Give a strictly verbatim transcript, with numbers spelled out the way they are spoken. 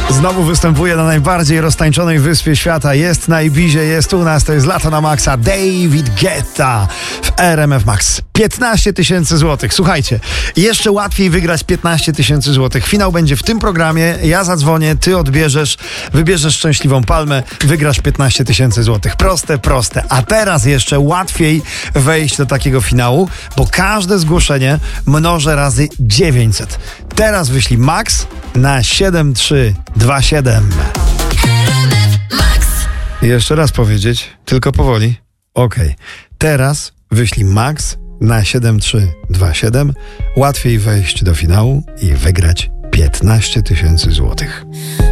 Znowu występuje na najbardziej roztańczonej wyspie świata. Jest na Ibizie, jest u nas. To jest Lato na Maxa. David Guetta w R M F Max. piętnaście tysięcy złotych. Słuchajcie, jeszcze łatwiej wygrać piętnaście tysięcy złotych. Finał będzie w tym programie. Ja zadzwonię, ty odbierzesz, wybierzesz szczęśliwą palmę, wygrasz piętnaście tysięcy złotych. Proste, proste. A teraz jeszcze łatwiej wejść do takiego finału, bo każde zgłoszenie mnożę razy dziewięćset. Teraz wyślij Max na siedem trzy dwa siedem. Jeszcze raz powiedzieć, tylko powoli. Okej. Okay. Teraz wyślij Max na siedem trzy dwa siedem. Łatwiej wejść do finału i wygrać piętnaście tysięcy złotych.